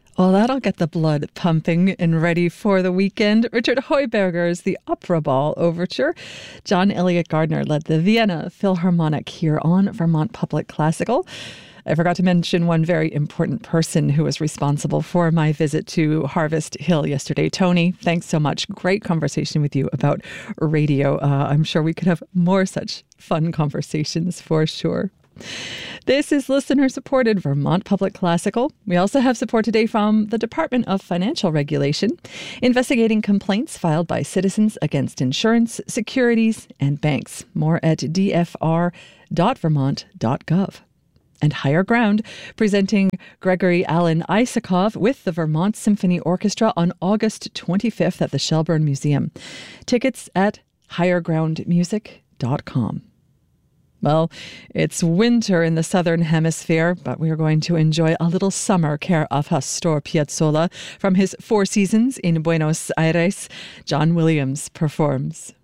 Well, that'll get the blood pumping and ready for the weekend. Richard Heuberger's The Opera Ball Overture. John Elliott Gardner led the Vienna Philharmonic here on Vermont Public Classical. I forgot to mention one very important person who was responsible for my visit to Harvest Hill yesterday. Tony, thanks so much. Great conversation with you about radio. I'm sure we could have more such fun conversations for sure. This is listener-supported Vermont Public Classical. We also have support today from the Department of Financial Regulation, investigating complaints filed by citizens against insurance, securities, and banks. More at dfr.vermont.gov. And Higher Ground, presenting Gregory Alan Isakov with the Vermont Symphony Orchestra on August 25th at the Shelburne Museum. Tickets at highergroundmusic.com. Well, it's winter in the Southern Hemisphere, but we are going to enjoy a little summer care of Astor Piazzolla from his Four Seasons in Buenos Aires. John Williams performs.